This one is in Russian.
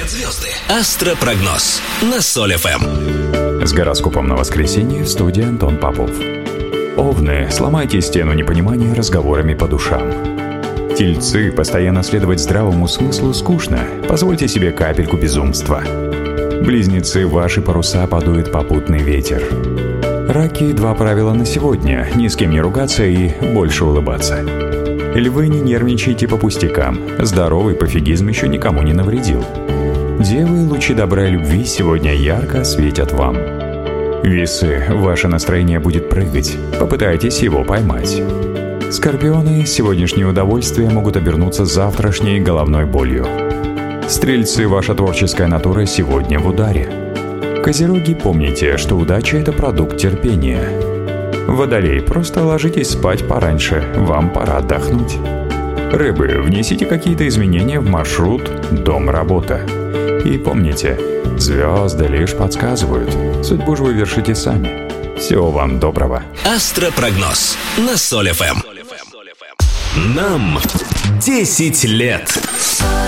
Звезды. Астропрогноз на Соль ФМ. С гороскопом на воскресенье в студии Антон Попов. Овны, сломайте стену непонимания разговорами по душам. Тельцы, постоянно следовать здравому смыслу скучно. Позвольте себе капельку безумства. Близнецы, ваши паруса подует попутный ветер. Раки, 2 правила на сегодня: ни с кем не ругаться и больше улыбаться. Львы, не нервничайте по пустякам. Здоровый пофигизм еще никому не навредил. Девы, лучи добра и любви сегодня ярко светят вам. Весы, ваше настроение будет прыгать. Попытайтесь его поймать. Скорпионы, сегодняшние удовольствия могут обернуться завтрашней головной болью. Стрельцы, ваша творческая натура сегодня в ударе. Козероги, помните, что удача – это продукт терпения. Водолей, просто ложитесь спать пораньше, вам пора отдохнуть. Рыбы, внесите какие-то изменения в маршрут дом-работа. И помните, звезды лишь подсказывают, судьбу же вы вершите сами. Всего вам доброго. Астропрогноз на Соль ФМ. Нам 10 лет.